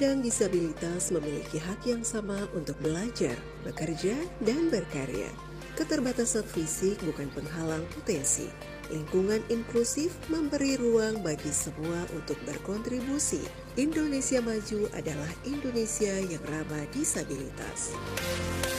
penyandang disabilitas memiliki hak yang sama untuk belajar, bekerja, dan berkarya. Keterbatasan fisik bukan penghalang potensi. Lingkungan inklusif memberi ruang bagi semua untuk berkontribusi. Indonesia Maju adalah Indonesia yang ramah disabilitas.